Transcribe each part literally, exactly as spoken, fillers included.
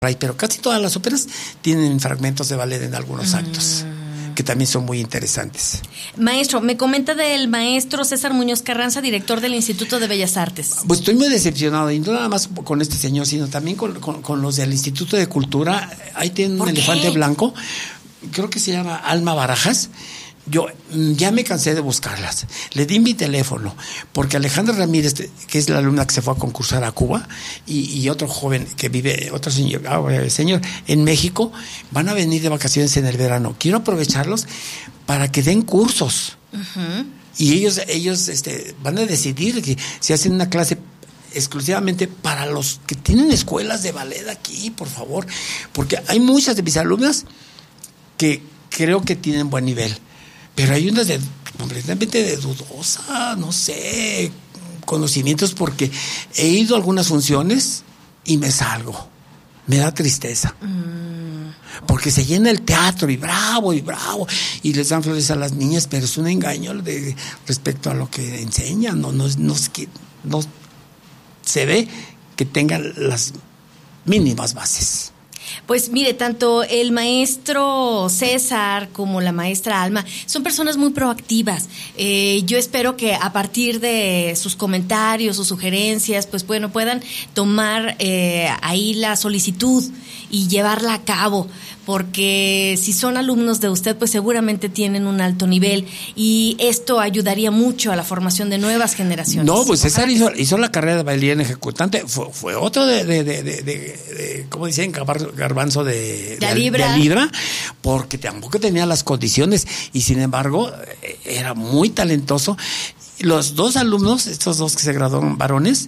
pero casi todas las óperas tienen fragmentos de ballet en algunos actos, mm. que también son muy interesantes. Maestro, me comenta del maestro César Muñoz Carranza, director del Instituto de Bellas Artes. Pues estoy muy decepcionado, y no nada más con este señor, sino también con, con, con los del Instituto de Cultura. Ahí tienen un elefante blanco, creo que se llama Alma Barajas. Yo ya me cansé de buscarlas. Le di mi teléfono, porque Alejandra Ramírez, que es la alumna que se fue a concursar a Cuba, y, y otro joven que vive, otro señor, señor en México, van a venir de vacaciones en el verano. Quiero aprovecharlos para que den cursos. Uh-huh. Y ellos, ellos este, van a decidir que si hacen una clase exclusivamente para los que tienen escuelas de ballet aquí, por favor, porque hay muchas de mis alumnas que creo que tienen buen nivel. Pero hay unas de completamente de dudosa, no sé, conocimientos, porque he ido a algunas funciones y me salgo. Me da tristeza. Mm. Porque se llena el teatro y bravo y bravo y les dan flores a las niñas, pero es un engaño de, respecto a lo que enseñan. No, no, no, no se ve que tengan las mínimas bases. Pues mire, tanto el maestro César como la maestra Alma son personas muy proactivas. Eh, yo espero que a partir de sus comentarios, sus sugerencias, pues bueno, puedan tomar eh, ahí la solicitud y llevarla a cabo, porque si son alumnos de usted, pues seguramente tienen un alto nivel y esto ayudaría mucho a la formación de nuevas generaciones. No, pues César hizo, hizo la carrera de bailarín ejecutante, fue, fue otro de, de, de, de, de, de ¿cómo dicen? Garbanzo de, de, de, libra. de libra, porque tampoco tenía las condiciones y sin embargo era muy talentoso. Los dos alumnos, estos dos que se graduaron varones,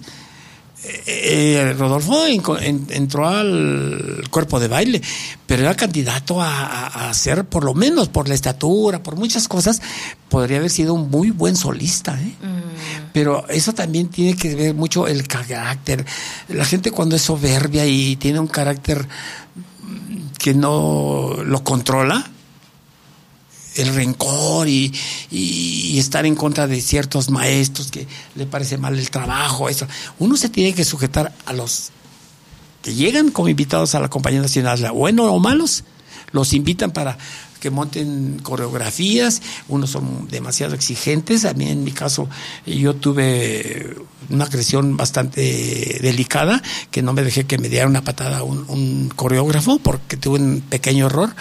Eh, Rodolfo en, en, entró al cuerpo de baile, pero era candidato a, a, a ser, por lo menos por la estatura, por muchas cosas, podría haber sido un muy buen solista, ¿eh? Mm. Pero eso también tiene que ver mucho el carácter. La gente cuando es soberbia y tiene un carácter que no lo controla, el rencor y, y, y estar en contra de ciertos maestros que le parece mal el trabajo, eso. Uno se tiene que sujetar a los que llegan como invitados a la Compañía Nacional, buenos o malos, los invitan para que monten coreografías, unos son demasiado exigentes. A mí en mi caso yo tuve una agresión bastante delicada, que no me dejé que me diera una patada un, un coreógrafo porque tuve un pequeño error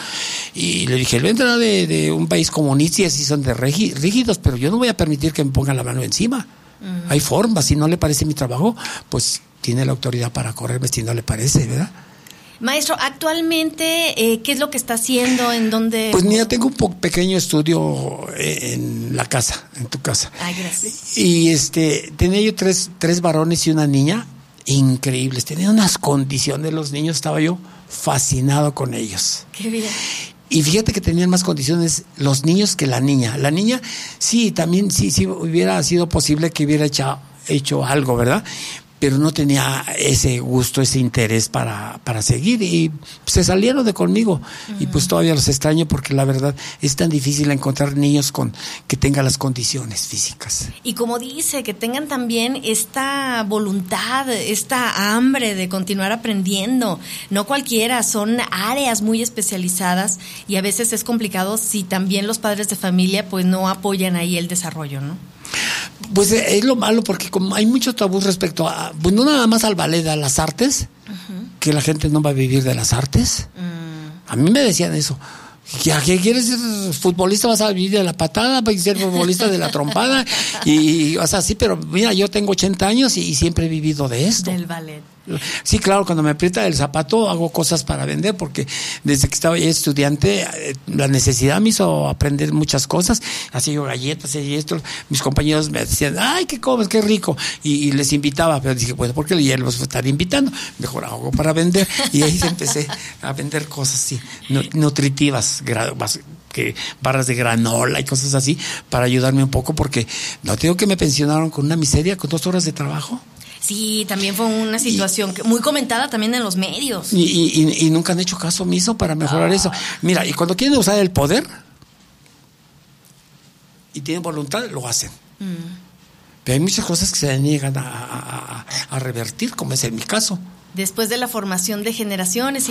y le dije, lo entra de, de un país comunista y así son de rígidos, pero yo no voy a permitir que me pongan la mano encima. Uh-huh. Hay formas, si no le parece mi trabajo, pues tiene la autoridad para correrme si no le parece, ¿verdad? Maestro, actualmente, eh, ¿qué es lo que está haciendo? ¿En dónde? Pues mira, tengo un po- pequeño estudio en la casa, en tu casa. Ay, gracias. Y este, tenía yo tres, tres varones y una niña increíbles. Tenían unas condiciones los niños, estaba yo fascinado con ellos. Qué bien. Y fíjate que tenían más condiciones los niños que la niña. La niña, sí, también sí, sí hubiera sido posible que hubiera hecho, hecho algo, ¿verdad? Pero no tenía ese gusto, ese interés para, para seguir y se salieron de conmigo. Uh-huh. Y pues todavía los extraño porque la verdad es tan difícil encontrar niños con que tengan las condiciones físicas. Y como dice, que tengan también esta voluntad, esta hambre de continuar aprendiendo. No cualquiera, son áreas muy especializadas y a veces es complicado si también los padres de familia pues no apoyan ahí el desarrollo, ¿no? Pues es lo malo porque como hay mucho tabú respecto a, pues no nada más al ballet, a las artes, uh-huh. que la gente no va a vivir de las artes. Uh-huh. A mí me decían eso. ¿Qué, ¿Qué quieres ser futbolista? ¿Vas a vivir de la patada? ¿Vas a ser futbolista de la trompada? Y, o sea, sí, pero mira, yo tengo ochenta años y, y siempre he vivido de esto. Del ballet. Sí, claro, cuando me aprieta el zapato hago cosas para vender porque desde que estaba estudiante la necesidad me hizo aprender muchas cosas. Hacía yo galletas y esto. Mis compañeros me decían, ay, ¿qué comes? Qué rico. Y, y les invitaba, pero dije, pues, ¿por qué ya los estar invitando? Mejor hago para vender. Y ahí empecé a vender cosas así, nutritivas, que barras de granola y cosas así para ayudarme un poco porque no tengo que me pensionaron con una miseria, con dos horas de trabajo. Sí, también fue una situación y, muy comentada también en los medios. Y, y, y nunca han hecho caso omiso para mejorar oh. eso. Mira, y cuando quieren usar el poder y tienen voluntad, lo hacen. Mm. Pero hay muchas cosas que se niegan a, a, a revertir, como es en mi caso. después de la formación de generaciones